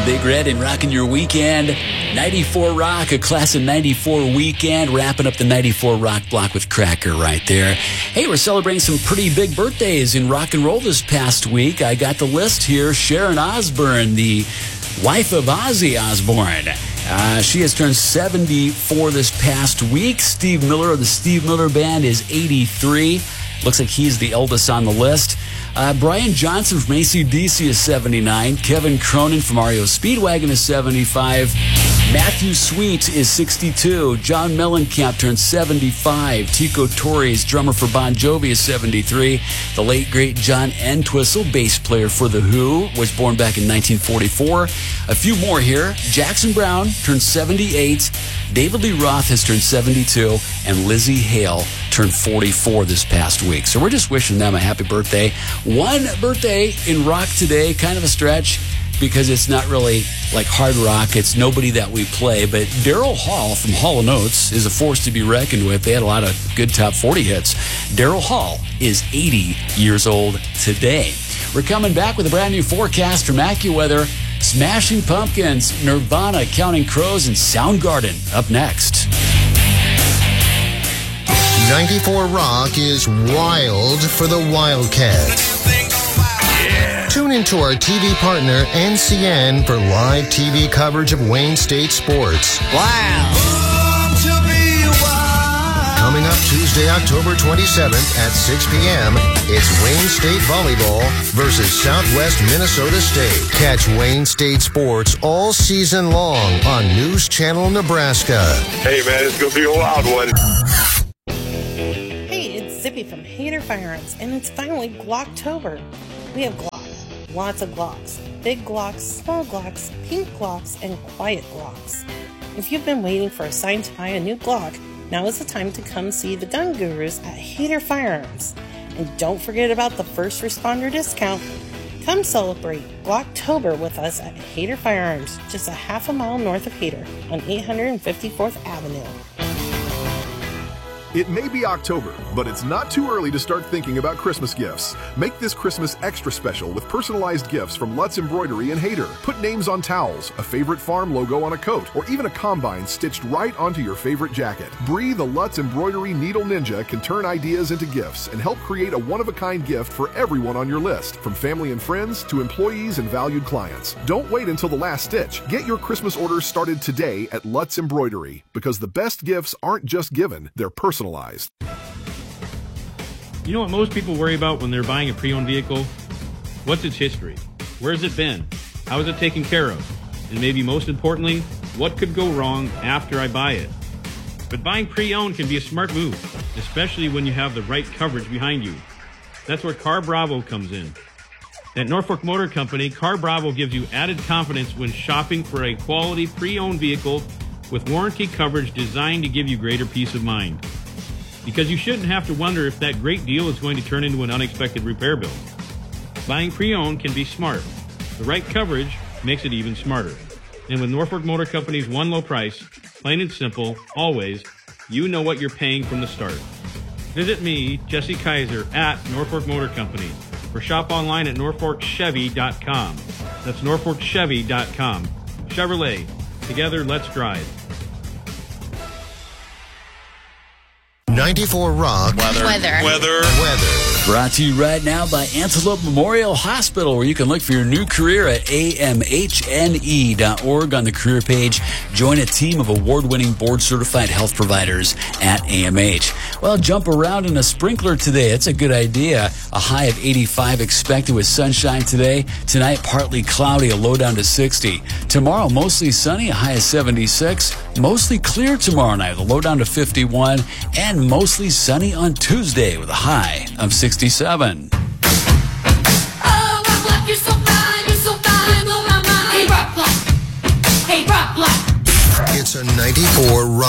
Big Red and rocking your weekend. 94 Rock, a class of 94 weekend. Wrapping up the 94 Rock block with Cracker right there. Hey, we're celebrating some pretty big birthdays in rock and roll this past week. I got the list here. Sharon Osbourne, the wife of Ozzy Osbourne. She has turned 74 this past week. Steve Miller of the Steve Miller Band is 83. Looks like he's the eldest on the list. Brian Johnson from AC/DC is 79. Kevin Cronin from REO Speedwagon is 75. Matthew Sweet is 62. John Mellencamp turned 75. Tico Torres, drummer for Bon Jovi, is 73. The late, great John Entwistle, bass player for The Who, was born back in 1944. A few more here. Jackson Browne turned 78. David Lee Roth has turned 72. And Lizzie Hale turned 44 this past week. So we're just wishing them a happy birthday. One birthday in rock today, kind of a stretch, because it's not really like hard rock. It's nobody that we play. But Daryl Hall from Hall & Oates is a force to be reckoned with. They had a lot of good top 40 hits. Daryl Hall is 80 years old today. We're coming back with a brand new forecast from AccuWeather. Smashing Pumpkins, Nirvana, Counting Crows, and Soundgarden up next. 94 Rock is wild for the Wildcat. Tune into our TV partner, NCN, for live TV coverage of Wayne State sports. Wow. Coming up Tuesday, October 27th at 6 p.m., it's Wayne State Volleyball versus Southwest Minnesota State. Catch Wayne State sports all season long on News Channel Nebraska. Hey, man, it's going to be a wild one. Hey, it's Zippy from Hater Firearms, and it's finally Glocktober. We have Glocks, lots of Glocks, big Glocks, small Glocks, pink Glocks, and quiet Glocks. If you've been waiting for a sign to buy a new Glock, now is the time to come see the gun gurus at Hater Firearms. And don't forget about the first responder discount. Come celebrate Glocktober with us at Hater Firearms, just a half a mile north of Hater on 854th Avenue. It may be October, but it's not too early to start thinking about Christmas gifts. Make this Christmas extra special with personalized gifts from Lutz Embroidery and Hater. Put names on towels, a favorite farm logo on a coat, or even a combine stitched right onto your favorite jacket. Bree, the Lutz Embroidery Needle Ninja, can turn ideas into gifts and help create a one-of-a-kind gift for everyone on your list, from family and friends to employees and valued clients. Don't wait until the last stitch. Get your Christmas orders started today at Lutz Embroidery, because the best gifts aren't just given, they're personalized. You know what most people worry about when they're buying a pre-owned vehicle? What's its history? Where's it been? How is it taken care of? And maybe most importantly, what could go wrong after I buy it? But buying pre-owned can be a smart move, especially when you have the right coverage behind you. That's where Car Bravo comes in. At Norfolk Motor Company, Car Bravo gives you added confidence when shopping for a quality pre-owned vehicle with warranty coverage designed to give you greater peace of mind. Because you shouldn't have to wonder if that great deal is going to turn into an unexpected repair bill. Buying pre-owned can be smart. The right coverage makes it even smarter. And with Norfolk Motor Company's one low price, plain and simple, always, you know what you're paying from the start. Visit me, Jesse Kaiser, at Norfolk Motor Company, or shop online at norfolkchevy.com. That's norfolkchevy.com. Chevrolet. Together, let's drive. 94 Rock. Weather. Brought to you right now by Antelope Memorial Hospital, where you can look for your new career at amhne.org on the career page. Join a team of award-winning board-certified health providers at AMH. Well, jump around in a sprinkler today. That's a good idea. A high of 85 expected with sunshine today. Tonight, partly cloudy, a low down to 60. Tomorrow, mostly sunny, a high of 76. Mostly clear tomorrow night, a low down to 51. And mostly sunny on Tuesday with a high of 67. Oh, Rock Block, you're so fine, blow my mind. Hey, Rock Block. It's a 94 Rock.